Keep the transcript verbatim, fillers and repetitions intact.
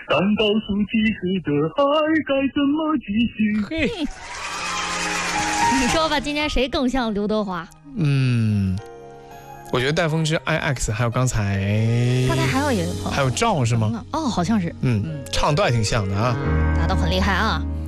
但告诉及时的爱该怎么继续？ 嘿， 你说吧，今天谁更像刘德华？ 嗯，我觉得戴峰之 I X， 还有刚才刚才还有一个朋友， 还有赵是吗？ 哦，好像是， 嗯，唱的都还挺像的啊， 大家都很厉害啊。